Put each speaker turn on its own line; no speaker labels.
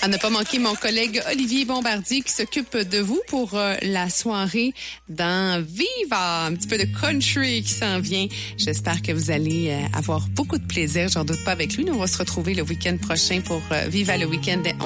À ne pas manquer mon collègue Olivier Bombardier qui s'occupe de vous pour la soirée dans Viva. Un petit peu de country qui s'en vient. J'espère que vous allez avoir beaucoup de plaisir. J'en doute pas avec lui. Nous, on va se retrouver le week-end prochain pour Viva le week-end